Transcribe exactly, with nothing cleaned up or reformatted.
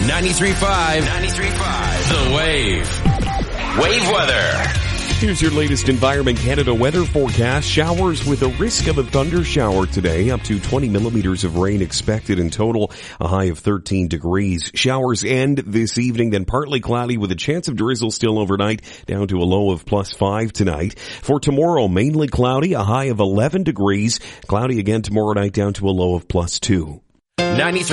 ninety-three point five. ninety-three point five. The Wave. Wave weather. Here's your latest Environment Canada weather forecast. Showers with a risk of a thunder shower today. Up to twenty millimeters of rain expected in total. A high of thirteen degrees. Showers end this evening, then partly cloudy with a chance of drizzle still overnight, down to a low of plus five tonight. For tomorrow, mainly cloudy, a high of eleven degrees. Cloudy again tomorrow night, down to a low of plus two. ninety-three